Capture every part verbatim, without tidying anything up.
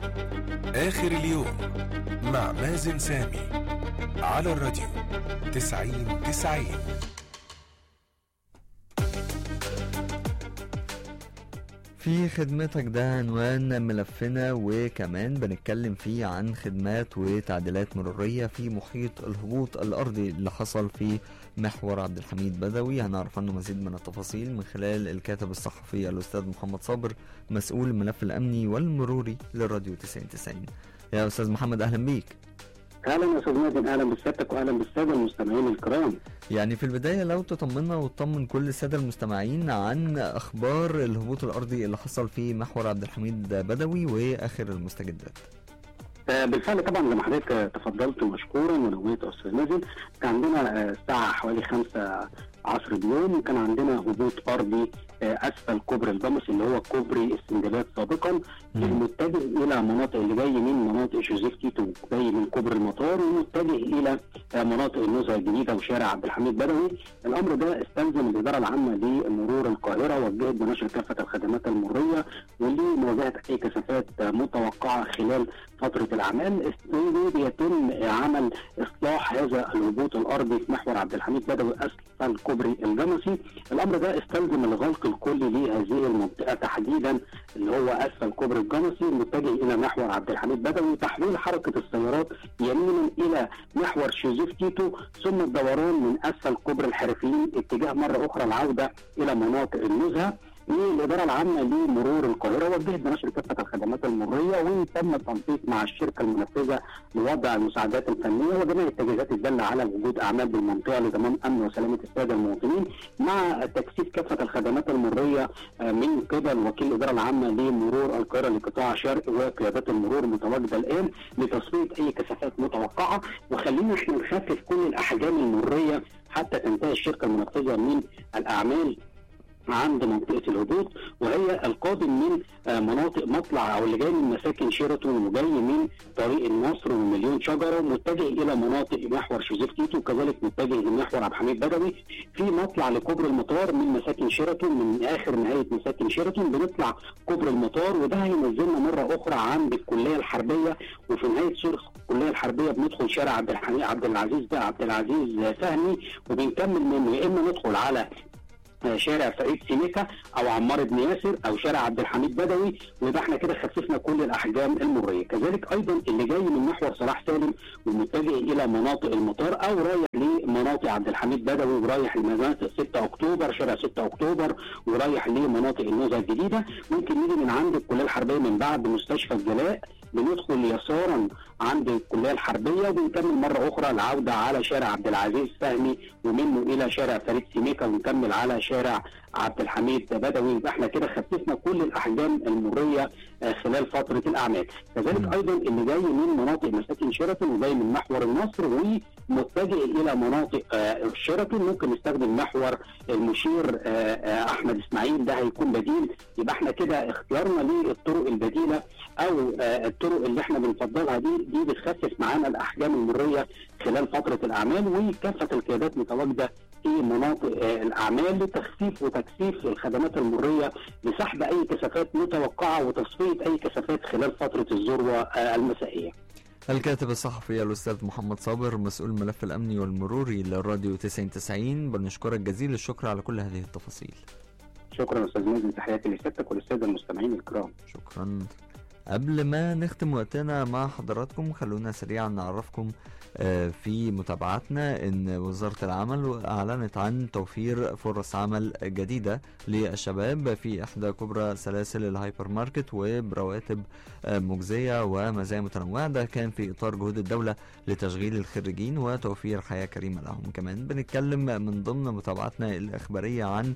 آخر اليوم مع مازن سامي على الراديو تسعين تسعين. في خدمتك ده عنوان ملفنا، وكمان بنتكلم فيه عن خدمات وتعديلات مرورية في محيط الهبوط الأرضي اللي حصل في محور عبد الحميد بدوي. هنعرف عنه مزيد من التفاصيل من خلال الكاتب الصحفي الأستاذ محمد صابر، مسؤول الملف الأمني والمروري للراديو تسعين تسعين. يا أستاذ محمد أهلا بيك. اهلا يا استاذ مازن، اهلا بسيادتك واهلا بالساده المستمعين الكرام. يعني في البدايه لو تطمنا وتطمن كل الساده المستمعين عن اخبار الهبوط الارضي اللي حصل في محور عبد الحميد بدوي واخر المستجدات. بالفعل طبعا زي ما حضرتك تفضلت مشكورا ونويت يا استاذ مازن، كان عندنا الساعه حوالي خمسة عصر اليوم كان عندنا هبوط ارضي اسفل كوبري الجمص اللي هو كوبري السندباد سابقا، المتجه الى مناطق اللي جاي من مناطق جوزيف تيتو جاي من كوبري المطار ومتجه الى مناطق النزهه الجديده وشارع عبد الحميد بدوي. الامر ده استلزم الاداره العامه لمرور القاهره وجهت بنشر كافه الخدمات المروريه ولمواجهه اي كثافات متوقعه خلال فتره الاعمال. بيتم عمل اصلاح هذا الهبوط الارضي في محور عبد الحميد بدوي اسفل كوبري الجمصي. الامر ده استلزم الغلق الكلي لهذه المنطقه تحديدا اللي هو اسفل كوبري الجمصي المتجه الى محور عبد الحميد بدوي، وتحويل حركه السيارات يمينا الى محور جوزيف تيتو، ثم الدوران من اسفل كوبري الحرفيين اتجاه مره اخرى العوده الى مناطق النزهه. والاداره العامه لمرور القاهره وجهت بنشر كافه الخدمات المروريه وتم التنسيق مع الشركه المنفذه لوضع المساعدات الفنيه وجميع التجهيزات الداله على وجود اعمال بالمنطقه لضمان امن وسلامه الساده المواطنين، مع تكثيف كافه الخدمات المروريه من قبل وكيل الاداره العامه لمرور القاهره لقطاع شرق وقيادات المرور متواجده الان لتصفيه اي كثافات متوقعه. وخلينا احنا نخفف كل الاحجام المروريه حتى تنتهي الشركه المنفذه من الاعمال عند منطقه الهبوط، وهي القادم من مناطق مطلع او اللي جاي من مساكن شيراتون وجاي من طريق النصر ومليون شجره متجه الى مناطق محور جوزيف تيتو، وكذلك متجه لمحور عبد الحميد بدوي. في مطلع لكوبري المطار من مساكن شيراتون من اخر نهايه مساكن شيراتون بنطلع كوبري المطار، وده هينزلنا مره اخرى عند الكليه الحربيه، وفي نهايه سور الكليه الحربيه بندخل شارع عبد الحميد عبد العزيز ده عبد العزيز فهمي، وبنكمل منه يا اما ندخل على شارع فريد سيميكا او عمار بن ياسر او شارع عبد الحميد بدوي، ويبقى احنا كده خففنا كل الاحجام المروريه. كذلك ايضا اللي جاي من محور صلاح سالم ومتجه الى مناطق المطار او رايح لمناطق عبد الحميد بدوي ورايح لمناطق ستة اكتوبر شارع ستة اكتوبر ورايح لمناطق النزهه الجديده، ممكن نيجي من عند الكليه الحربيه من بعد مستشفى الجلاء بندخل يسارا عند الكليه الحربيه وبنكمل مره اخرى العوده على شارع عبد العزيز فهمي ومنه الى شارع فريد سيميكا ونكمل على شارع عبد الحميد بدوي. يبقى احنا كده خففنا كل الاحجام المروريه خلال فتره الاعمال. كذلك ايضا اللي جاي من مناطق مساكن شيراتون وجاي من محور النصر ومتجه الى مناطق شيراتون ممكن نستخدم محور المشير احمد اسماعيل، ده هيكون بديل. يبقى احنا كده اختيارنا للطرق البديله او الطرق اللي احنا بنفضلها دي دي بتخفف معانا الاحجام المروريه خلال فتره الاعمال، وكافه القيادات متواجده في مناطق الاعمال لتخفيف وتكثيف الخدمات المروريه لسحب اي كثافات متوقعه وتصفيه اي كثافات خلال فتره الذروه المسائيه. الكاتب الصحفي الاستاذ محمد صابر مسؤول الملف الامني والمروري للراديو تسعين تسعين، بنشكرك جزيل الشكر على كل هذه التفاصيل. شكرا استاذ مازن، تحياتي لسيادتك وللساده المستمعين الكرام. شكرا. قبل ما نختم وقتنا مع حضراتكم خلونا سريعا نعرفكم في متابعتنا ان وزارة العمل اعلنت عن توفير فرص عمل جديدة للشباب في احدى كبرى سلاسل الهايبر ماركت وبرواتب مجزية ومزايا متنوعة. ده كان في اطار جهود الدولة لتشغيل الخريجين وتوفير حياة كريمة لهم. كمان بنتكلم من ضمن متابعتنا الاخبارية عن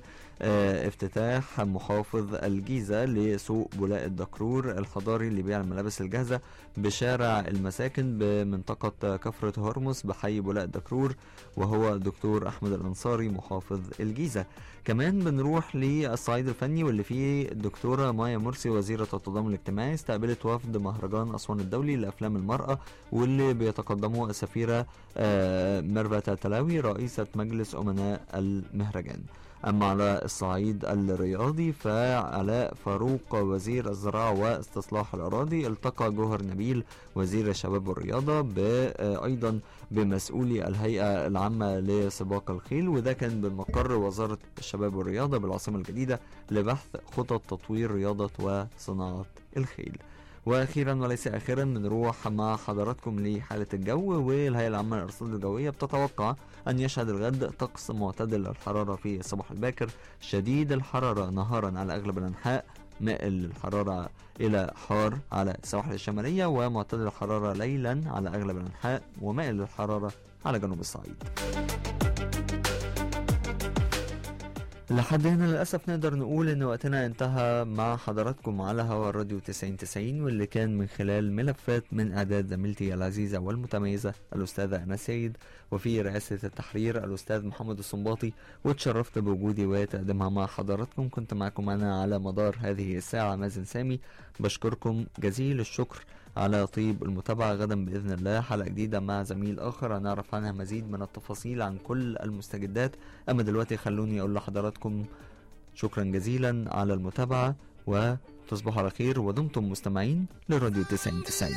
افتتاح محافظ الجيزة لسوق بولاق الدكرور الحضاري لبيع الملابس الجاهزة بشارع المساكن بمنطقة كفر هرمس بحي بولاق الدكرور، وهو دكتور أحمد الأنصاري محافظ الجيزة. كمان بنروح للصعيد الفني واللي فيه الدكتورة مايا مرسي وزيرة التضامن الاجتماعي استقبلت وفد مهرجان أسوان الدولي لأفلام المرأة واللي بيتقدمه السفيرة ميرفت التلاوي رئيسة مجلس أمناء المهرجان. أما على الصعيد الرياضي فعلاء فاروق وزير الزراعة واستصلاح الأراضي التقى جوهر نبيل وزير الشباب والرياضة أيضا بمسؤولي الهيئة العامة لسباق الخيل، وده كان بمقر وزارة الشباب والرياضة بالعاصمة الجديدة لبحث خطط تطوير رياضة وصناعة الخيل. واخيرا وليس اخيرا بنروح مع حضراتكم لحالة الجو، والهيئة العامة للارصاد الجوية بتتوقع ان يشهد الغد طقس معتدل الحرارة في الصباح الباكر، شديد الحرارة نهارا على اغلب الانحاء، مائل الحرارة الى حار على السواحل الشمالية، ومعتدل الحرارة ليلا على اغلب الانحاء، ومائل الحرارة على جنوب الصعيد. لحد هنا للأسف نقدر نقول إن وقتنا انتهى مع حضراتكم على هوا الراديو تسعين تسعين، واللي كان من خلال ملفات من إعداد زميلتي العزيزة والمتميزة الأستاذة أنا سيد، وفي رئاسة التحرير الأستاذ محمد الصنباطي، واتشرفت بوجودي وتقديمها مع حضراتكم. كنت معكم أنا على مدار هذه الساعة مازن سامي، بشكركم جزيل الشكر على طيب المتابعة. غدا بإذن الله حلقة جديدة مع زميل آخر هنعرف عنها مزيد من التفاصيل عن كل المستجدات. أما دلوقتي خلوني أقول لحضراتكم شكرا جزيلا على المتابعة، وتصبحوا على خير، ودمتم مستمعين لراديو تسعين تسعين.